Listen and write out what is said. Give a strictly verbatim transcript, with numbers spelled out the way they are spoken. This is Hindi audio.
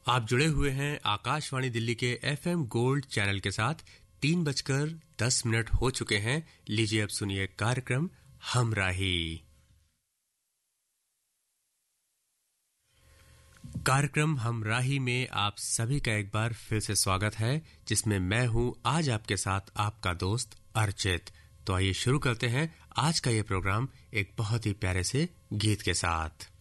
आप जुड़े हुए हैं आकाशवाणी दिल्ली के एफएम गोल्ड चैनल के साथ। तीन बजकर दस मिनट हो चुके हैं। लीजिए अब सुनिए कार्यक्रम हमराही। कार्यक्रम हमराही में आप सभी का एक बार फिर से स्वागत है, जिसमें मैं हूं आज आपके साथ आपका दोस्त अर्चित। तो आइए शुरू करते हैं आज का ये प्रोग्राम एक बहुत ही प्यारे से गीत के साथ।